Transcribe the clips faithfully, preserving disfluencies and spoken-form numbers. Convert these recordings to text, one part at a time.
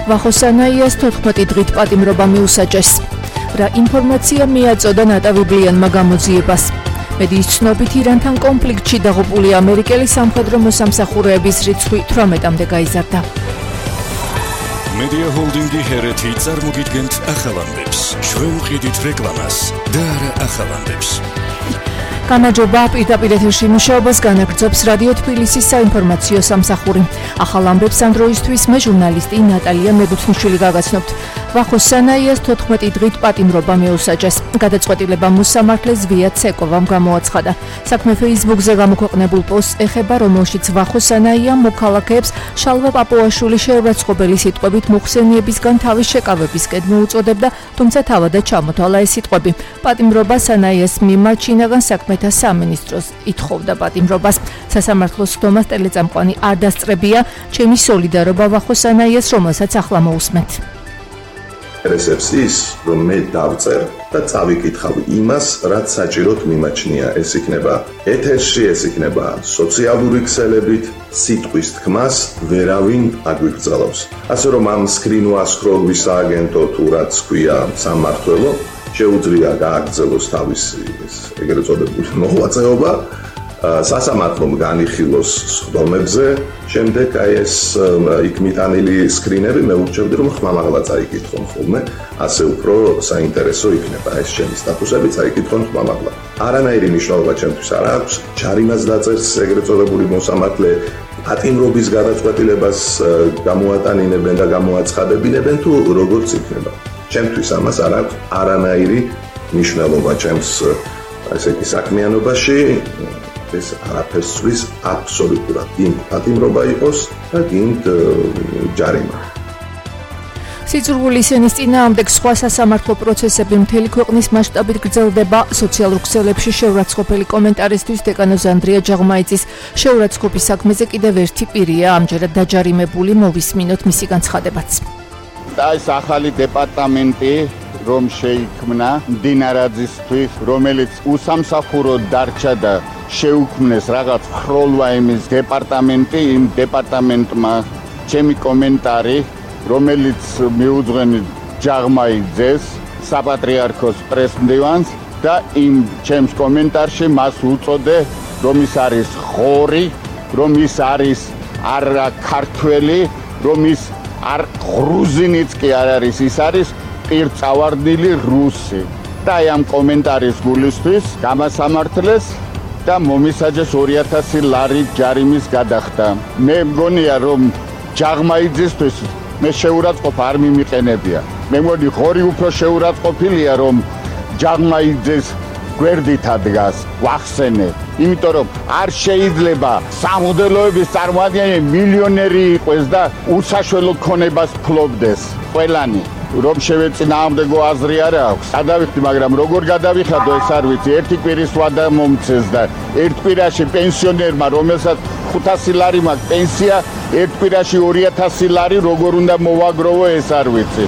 ვახოსანაიას თოთხმეტი დღით პატიმრობა მიუსაჯეს. რა ინფორმაცია მიაწოდა ნატავიბლიანმა გამოძიებას. მედიის ცნობით ირანთან კონფლიქტში დაღუპული ამერიკელი სამხედრო მოსამსახურეების რიცხვი თვრამეტამდე გაიზარდა. Media Holding-ი ჰერეთი წარმოგიდგენთ ახალამდებს. ჩვენ ვყიდით რეკლამას და არა ახალამდებს. გამარჯობა, პირდაპირ ეთერში მუშაობას განაგრძობს რადიო თბილისის საინფორმაციო სამსახური. ახალ ამბებს ამ დროისთვის მე ჟურნალისტი ნატალია მეგუთმიშვილი გაგაცნობთ. ვახოსანაიას თოთხმეტი დღით პატიმრობა მიუსაჯეს. გადაწყვეტილება მოსამართლეს ვია ცეკოვამ გამოაცხადა. საქმე Facebook-ზე გამოქვეყნებულ პოსტს ეხება, რომელშიც ვახოსანაია მოქალაქეებს შალვა პაპუაშვილი შეურაცხყოფელი სიტყვებით მოხსენიებისგან თავის შეკავებისკენ მოუწოდებდა, თუმცა თავადაც ჩამოთვალა ეს სიტყვები. პატიმრობა სანაიას მიმართ შინაგან საქმეთა სამინისტროს ითხოვდა პატიმრობას. სასამართლოს ხდომას ტელეწამყვანი არ დასწრებია, ჩემი სოლიდარობა ვახოსანაიას, რომელსაც ახლა მოусმენთ. რესეპს ის, რომ მე დავწერ და წავიკითხავ იმას, რაც საჭიროდ მიმაჩნია. ეს იქნება ეთერში, ეს იქნება სოციალური ქსელებით, სიტყვის თქმას ვერავინ აგვიგრძელავს. ასე რომ ამ სკრინვასქროლვის სააგენტო თუ რაც ქვია სამმართველო, შეუძლია გააგრძელოს თავისი ეგრეთ წოდებული მოღვაწეობა, სასამართლომ განიხილოს სხდომებზე, შემდეგ აი ეს იქ მიტანილი სკრინები მე ვურჩევდი, რომ ხმამაღლა წაიკითხონ ხოლმე, ასე უფრო საინტერესო იქნება ეს ჩემი სტატუსები, წაიკითხონ ხმამაღლა. არანაირი მნიშვნელობა ჩემთვის არ აქვს, ჯარიმას დაწერს ეგრეთ წოდებული მოსამართლე, პატიმრობის გადაწყვეტილებას გამოატანინებენ და გამოაცხადებინებენ თუ როგორც იქნება. ჩემთვის ამას არ აქვს არანაირი მნიშვნელობა ჩემს ესე იგი საქმიანობაში. ეს არაფერს ცვლის აბსოლუტურად. იმ პატიმრობა იყოს და იმ ჯარიმა. სიძულვილის ენის წინააღმდეგ სხვა სასამართლო პროცესები მთელი ქვეყნის მასშტაბით გრძელდება. სოციალურ ქსელებში შეურაცხყოფელი კომენტარისთვის დეკანოზ ანდრია ჯაღმაიძის შეურაცხყოფის საქმეზე კიდევ ერთი პირია ამჯერად დაჯარიმებული, მოვისმინოთ მისი განცხადებაც. და ეს ახალი დეპარტამენტი რომ შეიქმნა მდინარაძისთვის, რომელიც უსამსახუროდ დარჩა და შეუქმნეს რაღაც ხროლვა იმის დეპარტამენტი, იმ დეპარტამენტმა ჩემი კომენტარი, რომელიც მიუძღვენი ჯაღმაიძეს, საპატრიარქოს პრესმდივანს და იმ ჩემს კომენტარში მას უწოდე, რომ ის არის ხორი, რომ ის არის არა ქართველი, რომ ის არ გრუზინიც კი არ არის, ის არის პირწავარდილი რუსი. და ამ კომენტარის გულისთვის გამასამართლეს და მომისაჯეს ორი ათასი ლარი ჯარიმის გადახდა. მე მგონია, რომ ჯაღმაიძისთვის მე შეურაცხყოფა არ მიმიყენებია. მე მგონი ხორი უფრო შეურაცხყოფილია, რომ ჯაღმაიძეს გვერდით ადგას, ვახსენე. იმიტომ რომ არ შეიძლება სამოდელოების წარმოადგენელი მილიონერი იყოს და უსაშველო ქონებას ფლობდეს ყველანი. რომ შევეწინააღმდეგო აზრი არ აქვს. გადავიხდი, მაგრამ როგორ გადავიხადო ეს არ ვიცი. ერთი კვირის ვადა მომცეს და ერთ კვირაში პენსიონერმა, რომელსაც ხუთასი ლარი მაქვს პენსია, ერთ კვირაში ორი ათასი ლარი როგორ უნდა მოვაგროვო ეს არ ვიცი.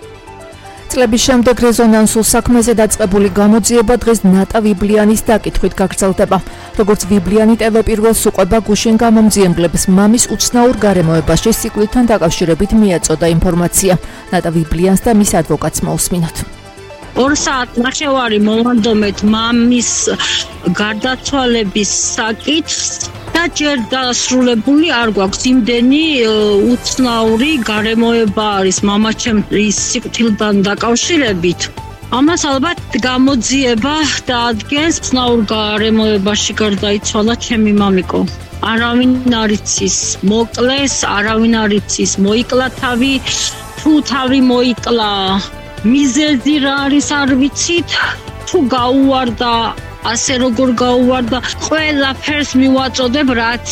წლების შემდეგ რეზონანსულ საქმეზე დაწყებული გამოძიება დღეს ნატა ვიბლიანის დაკითხვით გაგრძელდება. როგორც ვიბლიანი ტელეპირველს უყვება, გუშინ გამომძიებლებს მამის უცნაურ გარემოებაში სიკვდილთან დაკავშირებით მიაწოდა ინფორმაცია. ნატა ვიბლიანს და მის ადვოკატს მოусმინოთ. ორ საათი ნახევარი მოვანდომეთ მამის გარდაცვალების საკითხს და ჯერ დასრულებული არ გვაქვს. იმდენი უცნაური გარემოება არის მამაჩემის სიკვდილთან დაკავშირებით. ამას ალბათ გამოძიება დაადგენს. უცნაურ გარემოებაში გარდაიცვალა ჩემი მამიკო. არავინ არ იცის მოკლეს, არავინ არ იცის მოიკლა თავი, თუ თავი მოიკლა მიზეზი რა არის არ ვიცით, თუ გაუვარდა ასე როგორ გაუვარდა, ყველაფერს მივაწოდებ, რაც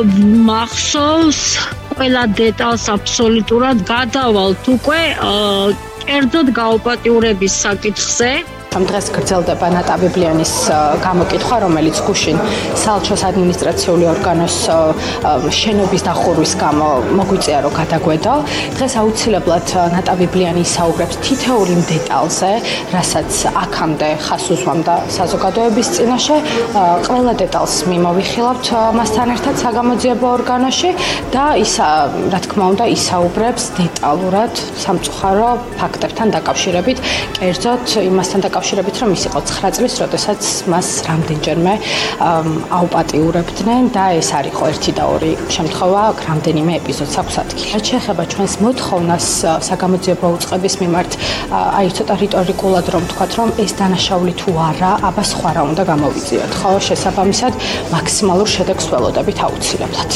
მახსოვს, ყველა დეტალს აბსოლუტურად გადავალთ უკვე კერძოდ გაუპატიურების საკითხზე. რომ დღეს გრძელდება ნატავიბლიანის გამოკითხვა, რომელიც გუშინ საელჩოს ადმინისტრაციული ორგანოს შენობის დახურვის გამო მოგვიწია რომ გადაგვედო. დღეს აუცილებლად ნატავიბლიანი ისაუბრებს თითოეული დეტალზე, რასაც აქამდე ხას უზვამდა საზოგადოების წინაშე. ყველა დეტალს მიმოვიხილავთ მასთან ერთად საგამოძიებო ორგანოში და ის რა თქმა უნდა ისაუბრებს დეტალურად სამწუხარო ფაქტებთან დაკავშირებით, კერძოდ იმასთან დაკავშირებით, რომ ის იყო ცხრა წლის, როდესაც მას რამდენჯერმე აუპატიურებდნენ და ეს არ იყო ერთი და ორი შემთხვევა, რამდენიმე ეპიზოდს აქვს ადგილი. რაც შეეხება ჩვენს მოთხოვნას საგამოძიებო უწყების მიმართ, აი ცოტა რიტორიკულად რომ ვთქვათ, რომ ეს დანაშაული თუ არა, აბა სხვა რა უნდა გამოვიძიოთ, ხო, შესაბამისად მაქსიმალურ შედეგს ველოდებით აუცილებლად.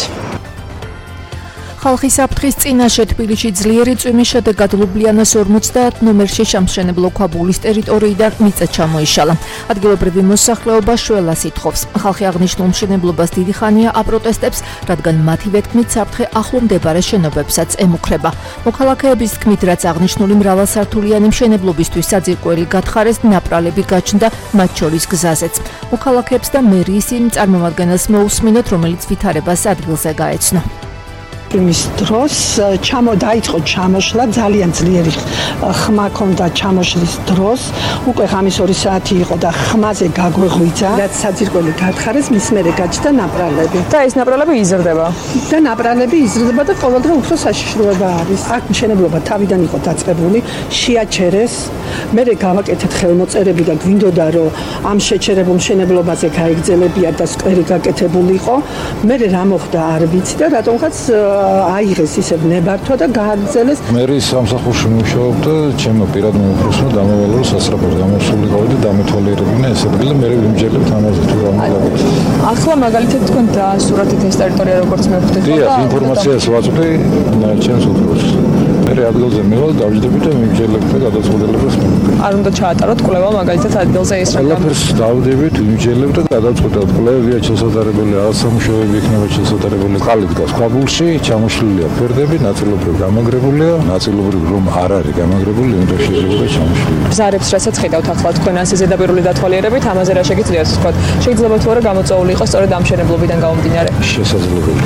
ხალხის საფრთხის წინაშე თბილისში ძლიერი წვიმის შედეგად ლუბლიანას ორმოცდაათ ნომერში სამშენებლო ქვაბულის ტერიტორიიდან მიწა ჩამოიშალა. ადგილობრივი მოსახლეობა შველას ითხოვს. ხალხი აღნიშნულ მშენებლობას დიდი ხანია აპროტესტებს, რადგან მათი ვეთქმით საფრთხე ახლო მდებარე შენობებსაც ემუქრება. მოქალაქეების თქმით, რაც აღნიშნული მრავალსართულიანი მშენებლობისთვის საძირკველი გათხარეს, ნაპრალები გაჩნდა მათ შორის გზაზეც. მოქალაქეებს და მერიის იმ წარმომადგენელს მოусმინოთ, რომელიც ვითარებას ადგილზე გაეცნო. იმის დროს ჩამო დაიწყო ჩამოშლა, ძალიან ძლიერი ხმა ჰქონდა ჩამოშლის დროს, უკვე ღამის ორი საათი იყო და ხმაზე გაგვეღვიძა, რაც საძირკველი გათხარეს, მის მერე გაჩნდა ნაპრალები. და ეს ნაპრალები იზრდება. და ნაპრალები იზრდება და ყოველდღე უფრო საშიშროება არის. აქ მშენებლობა თავიდან იყო დაწყებული, შეაჩერეს, მერე გავაკეთეთ ხელმოწერები და გვინდოდა რომ ამ შეჩერებულ მშენებლობაზე გაიგრძელებიათ და სკვერი გაკეთებული იყო. მერე რა მოხდა არ ვიცი და რატომღაც აიღეს ისევ ნებართვა და გააგრძელეს. მერის სამსახურში მუშაობდა, ჩემო პირად მეუფროსო დამავალო სასწრაფოდ გამოსულიყავი და დამეთვალიერებინა ეს ადგილი და მე ვიმჯერებთ ამაზე თუ რა მოგაგეთ. ახლა მაგალითად თქვენ დაასურათეთ ეს ტერიტორია როგორც მეფხვდით და დიახ, ინფორმაციას ვაწვდი ჩემს უფროსს. მე ადგილზე მივალ დავჯდები და ვიმჯერებთ და გადაწყვეტილებას მივიღებ. არ უნდა ჩაატაროთ კვლევა მაგალითად ადგილზე ის რა. ყველაფერს დავდებით, ვიმჯერებთ და გადაწყვეტილებ. კვლევებია შესაძლებელი, აღსამუშავებლები იქნება შესაძლებელი. ყალით გას ქვაბულში ჩამოშლილია ფერდები, ნაწილობრივ გამაგრებულია, ნაწილობრივ რომ არ არის გამაგრებული, უნდა შეიძლება ჩამოშლილი. ბზარებს რასაც ხედავთ ახლა თქვენ ასე ზედაპირული დათვალიერებით, ამაზე რა შეგიძლიათ თქვათ? შეიძლება თუ არა გამოწვეული იყოს სწორედ ამ მშენებლობიდან გამომდინარე? შესაძლებელი.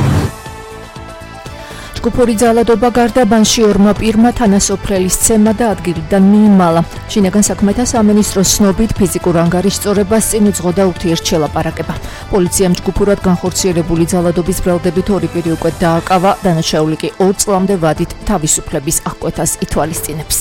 ჯგუფური ძალადობა გარდაბანში ორმა პირმა თანასოფლელის ცემა და ადგილიდან მიიმალა. შინაგან საქმეთა სამინისტროს ცნობით ფიზიკურ ანგარიშწორებას წინ უძღო და ურთიერთშელაპარაკება. პოლიციამ ჯგუფურად განხორციელებული ძალადობის ბრალდებით ორი პირი უკვე დააკავა, დანაშაული კი ორ წლამდე ვადით თავისუფლების აღკვეთას ითვალისწინებს.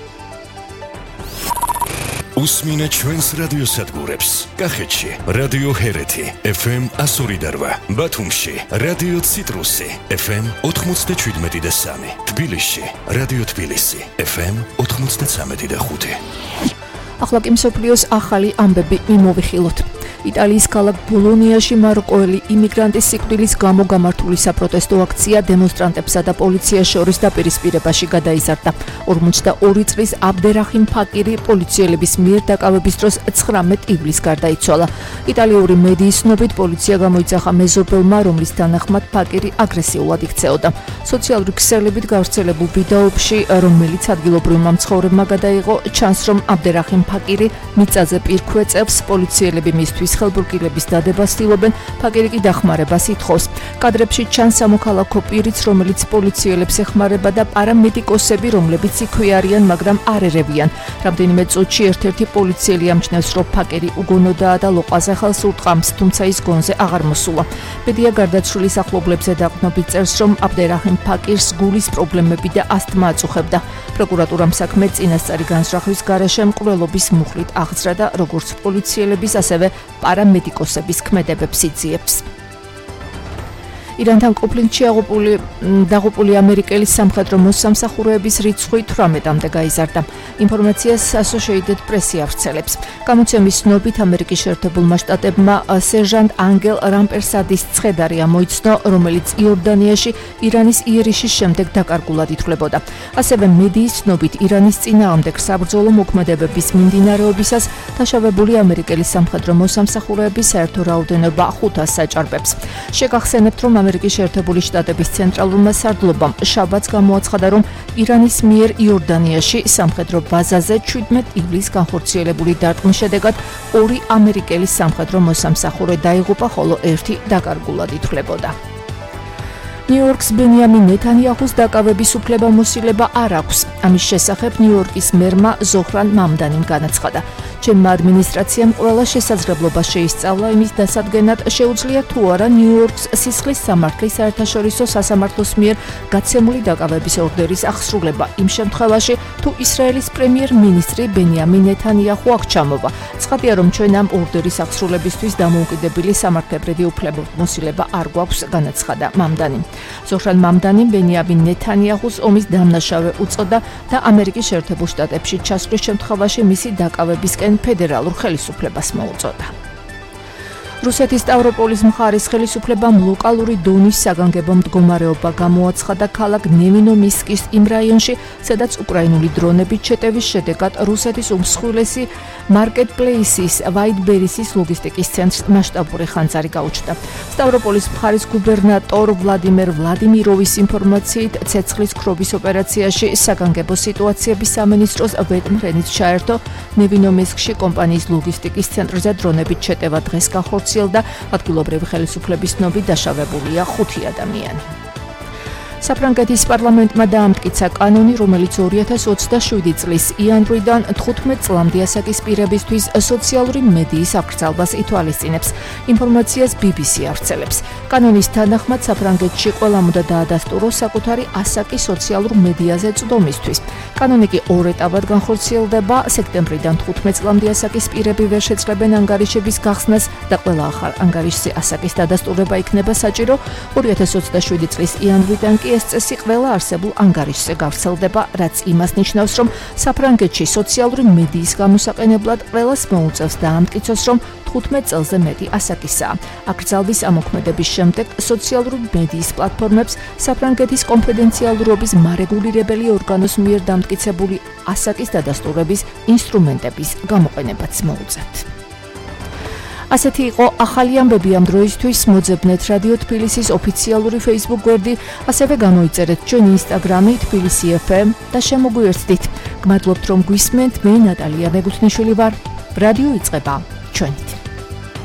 უსმინეთ ჩვენს რადიოსადგურებს. კახეთში რადიო ჰერეთი ეფ ემ ასორი და რვა, ბათუმში რადიო ციტრუსი ეფ ემ ოთხმოცდაშვიდმეტი და სამი, თბილისში რადიო თბილისი ეფ ემ ოთხმოცდაცამეტი და ხუთი. ახლა კი მსოფლიოს ახალი ამბები მიმოვიხილოთ. იტალიის ქალაქ ბოლონიაში მაროკოელი იმიგრანტის სიკვდილის გამო გამართული საპროტესტო აქცია დემონსტრანტებსა და პოლიციას შორის დაპირისპირებაში გადაიზარდა. ორმოცდაორი წლის აბდერაჰიმ ფაკირი პოლიციელების მიერ დაკავების დროს ცხრამეტ ივლისს გარდაიცვალა. იტალიური მედიის ცნობით პოლიცია გამოიძახა მეზობელმა, რომლის თანახმად ფაკირი აგრესიულად იქცეოდა. სოციალური ქსელებით გავრცელებულ ვიდეოებში, რომელიც ადგილობრივმა მცხოვრებმა გადაიღო, ჩანს, რომ აბდერაჰიმ ფაკირი მიწაზე პირქვეწევს, პოლიციელები მისთვის ხელბურკილების დადებას ცდილობენ, ფაკირი კი დახმარებას ითხოვს. კადრებში ჩანს სამოქალაქო პირიც, რომელიც პოლიციელებს ეხმარება და პარამედიკოსები, რომლებიც იქვე არიან, მაგრამ არ ერევიან. რამდენიმე წუთში ერთ-ერთი პოლიციელი ამჩნევს, რომ ფაკირი უგონოდაა და ლოყაზე ხელს ურტყამს, თუმცა ის გონზე აღარ მოსულა. ბედია გარდაცვლილი ახლობლებზე დაყრდნობით წერს, რომ აბდერაჰიმ ფაკირს გულის პრობლემები და ასთმა აწუხებდა. პროკურატურამ საქმე წინასწარი განსწრახვის გარეშე მკვლელობის მუხლით აღძრა და როგორც პოლიციელების, ასევე პარამედიკოსების ქმედებებს იძიებს. ირანთან კონფლიქტში აღუპული დაღუპული ამერიკელის სამხედრო მოსამსახურეების რიცხვი თვრამეტამდე გაიზარდა. ინფორმაციას Associated Press ავრცელებს. გამოცემის ცნობით ამერიკის შეერთებულმა შტატებმა სერჟანტ ანგელ რამპერსადის ცხედარი ამოიცნო, რომელიც იორდანიაში ირანის იერიშის შემდეგ დაკარგულად ითვლებოდა. ასევე მედიის ცნობით ირანის წინააღმდეგ საბრძოლო მოქმედებების მიმდინარეობისას დაშავებული ამერიკელის სამხედრო მოსამსახურეების საერთო რაოდენობა ხუთას საჭარბებს. შეგახსენებთ, რომ ამერიკის შეერთებული შტატების ცენტრალურმა სარდლობამ შაბათს გამოაცხადა, რომ ირანის მიერ იორდანიაში სამხედრო ბაზაზე ჩვიდმეტ ივლისს განხორციელებული დარტყმის შედეგად ორი ამერიკელი სამხედრო მოსამსახურე დაიღუპა, ხოლო ერთი დაკარგულად ითვლებოდა. ნიუ-იორკს ბენიამინ ნეთანიაჰუს დაკავების უფლებამოსილება არ აქვს. ამის შესახებ ნიუ-იორკის მერმა ზოჰრან მამდანიმ განაცხადა. ჩემმა ადმინისტრაციამ ყველა შესაძლებლობა შეისწავლა იმის დასადგენად, შეუძლია თუ არა ნიუ-იორკს სისხლის სამართლის საერთაშორისო სასამართლოს მიერ გაცემული დაკავების ორდერის აღსრულება იმ შემთხვევაში, თუ ისრაელის პრემიერ-მინისტრი ბენიამინ ნეთანიაჰუ აქ ჩამოვა. ცხადია, რომ ჩვენ ამ ორდერის აღსრულებისთვის დამოუკიდებელი სამართლებრივი უფლებამოსილება არ გვაქვს, განაცხადა მამდანიმ. ზოჰრან მამდანიმ ბენიამინ ნეთანიაჰუს ომის დამნაშავე უწოდა და ამერიკის შეერთებულ შტატებში ჩასვლის შემთხვევაში მისი დაკავებისკენ ფედერალურ ხელისუფლებას მოუწოდა. რუსეთის სტავროპოლის მხარის ხელისუფლებამ ლოკალური დონის საგანგებო მდგომარეობა გამოაცხადა ქალაქ ნევინომისკის იმ რაიონში, სადაც უკრაინული დრონებით შეტევის შედეგად რუსეთის უმსხვილესი მარკეტპლეისის ვაიტბერისის ლოგისტიკის ცენტრს მასშტაბური ხანძარი გაუჩნდა. სტავროპოლის მხარის გუბერნატორ ვლადიმერ ვლადიმიროვის ინფორმაციით, ცეცხლის ქრობის ოპერაციაში საგანგებო სიტუაციების სამინისტროს ვეტმრენიც ჩაერთო ნევინომისკში კომპანიის ლოგისტიკის ცენტრზე დრონებით შეტევა დღეს განხორციელდა. ადგილობრივი ხელისუფლების ცნობით დაშავებულია ხუთი ადამიანი. საფრანგეთის პარლამენტმა დაამტკიცა კანონი, რომელიც ორი ათას ოცდაშვიდი წლის იანვრიდან თხუთმეტ წლამდე ასაკის პირებისთვის სოციალური მედიის აკრძალვას ითვალისწინებს. ინფორმაციას ბი ბი სი ავრცელებს. კანონის თანახმად საფრანგეთში ყველამ უნდა დაადასტუროს საკუთარი ასაკი სოციალურ მედიაზე წვდომისთვის. კანონი კი ორ ეტაპად განხორციელდება. სექტემბრიდან თხუთმეტ წლამდე ასაკის პირები ვერ შეძლებენ ანგარიშების გახსნას და ყველა ახალ ანგარიშზე ასაკის დადასტურება იქნება საჭირო. ორი ათას ოცდაშვიდი წლის იანვრიდან კი ეს წესი ყველა არსებულ ანგარიშზე გავრცელდება, რაც იმას ნიშნავს, რომ საფრანგეთში სოციალური მედიის გამოსაყენებლად ყველას მოუწევს დაამტკიცოს, რომ თხუთმეტ წელზე მეტი ასაკისაა. აკრძალვის ამოქმედების შემდეგ სოციალური მედიის პლატფორმებს საფრანგეთის კონფიდენციალურობის მარეგულირებელი ორგანოს მიერ დამტკიცებული ასაკის დადასტურების ინსტრუმენტების გამოყენებაც მოუწევთ. ასეთი იყო ახალი ამბები ამ დროისთვის. მოძებნეთ რადიო თბილისის ოფიციალური Facebook გვერდი, ასევე გამოიწერეთ ჩვენი Instagram-ი თბილისი ეფ ემ და შემოგვიერთდით. გმადლობთ, რომ გვისმენთ. მე ნატალია მეგუთნიშვილი ვარ. რადიო იწყება. ჩვენი